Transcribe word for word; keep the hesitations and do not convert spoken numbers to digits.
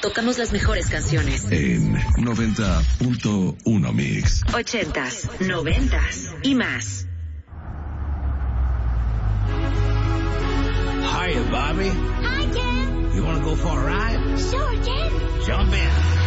tocamos las mejores canciones. En noventa punto uno Mix. Ochentas, noventas y más. Hiya, Bobby. Hi, Ken. You want to go for a ride? Sure, Ken. Jump in.